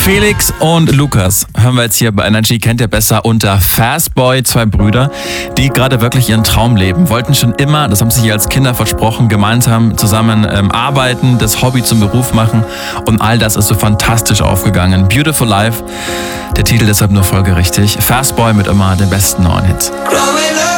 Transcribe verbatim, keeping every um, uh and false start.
Felix und Lukas hören wir jetzt hier bei Energy, kennt ihr besser unter Fastboy, zwei Brüder, die gerade wirklich ihren Traum leben. Wollten schon immer, das haben sie sich als Kinder versprochen, gemeinsam zusammen ähm, arbeiten, das Hobby zum Beruf machen und all das ist so fantastisch aufgegangen. Beautiful Life, der Titel deshalb nur folgerichtig. Fastboy mit immer den besten neuen Hits.